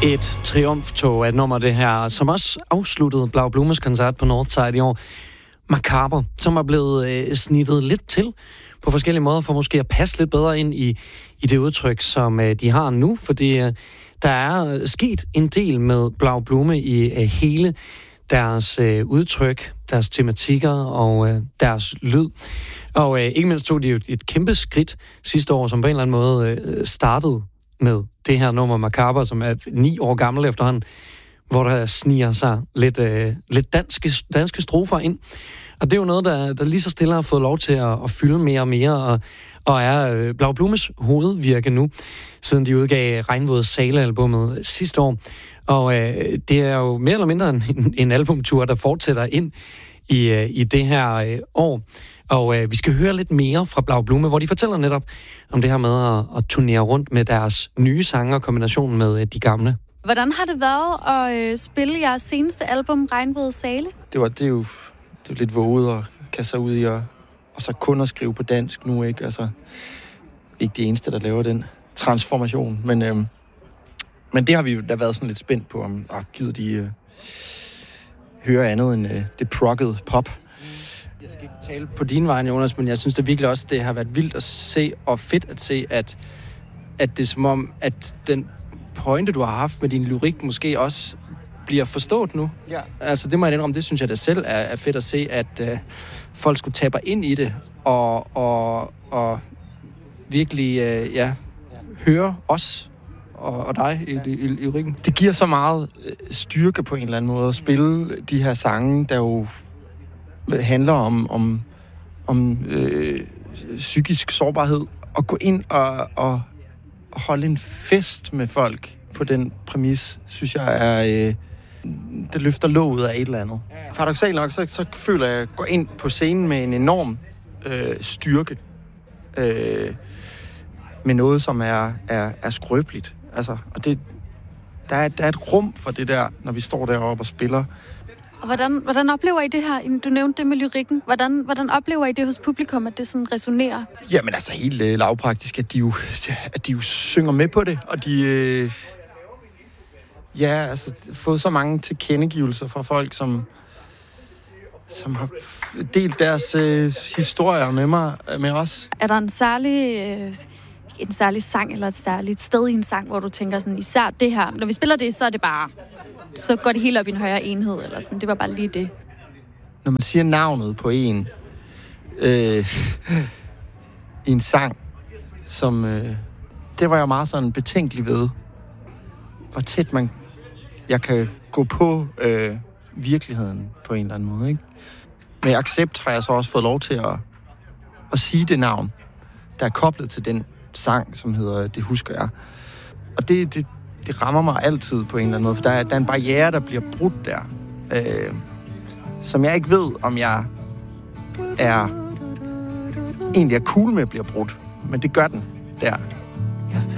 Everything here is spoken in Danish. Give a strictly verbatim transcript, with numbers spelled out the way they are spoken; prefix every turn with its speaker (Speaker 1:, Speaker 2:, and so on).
Speaker 1: Et triumftog af et nummer, det her, som også afsluttede Blau Blumes koncert på Northside i år. Macabre, som er blevet øh, snittet lidt til på forskellige måder, for måske at passe lidt bedre ind i, i det udtryk, som øh, de har nu, fordi øh, der er sket en del med Blau Blume i øh, hele deres øh, udtryk, deres tematikker og øh, deres lyd. Og øh, ikke mindst tog de jo et kæmpe skridt sidste år, som på en eller anden måde øh, startede med det her nummer Macabre, som er ni år gammel efterhånden, hvor der sniger sig lidt, øh, lidt danske, danske strofer ind. Og det er jo noget, der, der lige så stille har fået lov til at, at fylde mere og mere, og, og er øh, Blau Blumes hovedvirke nu, siden de udgav Regnvåde Sale-albummet sidste år. Og øh, det er jo mere eller mindre en, en albumtur, der fortsætter ind i, øh, i det her øh, år. Og øh, vi skal høre lidt mere fra Blau Blume, hvor de fortæller netop om det her med at, at turnere rundt med deres nye sange og kombinationen med øh, de gamle.
Speaker 2: Hvordan har det været at øh, spille jeres seneste album, Regnvåde Sale?
Speaker 3: Det var det er jo det er lidt våget at kaste sig ud i, og, og så kun at skrive på dansk nu, ikke? Altså, ikke det eneste, der laver den transformation, men, øh, men det har vi jo da været sådan lidt spændt på, om åh, gider de øh, høre andet end øh, det proggede pop.
Speaker 4: Jeg skal ikke tale på din vegne, Jonas, men jeg synes det virkelig også, det har været vildt at se, og fedt at se, at, at det er som om, at den pointe, du har haft med din lyrik, måske også bliver forstået nu.
Speaker 3: Ja.
Speaker 4: Altså det må jeg indrømme, det synes jeg da selv er, er fedt at se, at uh, folk skulle tabe ind i det, og, og, og virkelig uh, ja, høre os og, og dig i, i, i, i lyrikken.
Speaker 3: Det giver så meget styrke på en eller anden måde at spille de her sange, der jo handler om, om, om øh, psykisk sårbarhed, og gå ind og, og holde en fest med folk på den præmis, synes jeg er, øh, det løfter låget af et eller andet. Paradoksalt nok, så, så føler jeg, at jeg går ind på scenen med en enorm øh, styrke, øh, med noget, som er, er, er skrøbeligt. Altså, og det, der, er, der er et rum for det der, når vi står deroppe og spiller.
Speaker 2: Og hvordan, hvordan oplever I det her? Du nævnte det med lyrikken. Hvordan, hvordan oplever I det hos publikum, at det sådan resonerer?
Speaker 3: Jamen altså helt øh, lavpraktisk, at de, jo, at de jo synger med på det, og de øh, ja, altså fået så mange tilkendegivelser fra folk, som, som har delt deres øh, historier med mig, med os.
Speaker 2: Er der en særlig, øh, en særlig sang, eller et særligt sted i en sang, hvor du tænker sådan, især det her, når vi spiller det, så er det bare... så går det helt op i en højere enhed, eller sådan. Det var bare lige det.
Speaker 3: Når man siger navnet på en, øh, i en sang, som, øh, det var jeg meget sådan betænkelig ved, hvor tæt man, jeg kan gå på øh, virkeligheden på en eller anden måde, ikke? Med accept har jeg så også fået lov til at, at sige det navn, der er koblet til den sang, som hedder Det husker jeg. Og det, det Det rammer mig altid på en eller anden måde, for der er, der er en barriere, der bliver brudt der, øh, som jeg ikke ved, om jeg er egentlig er cool med, bliver brudt, men det gør den der.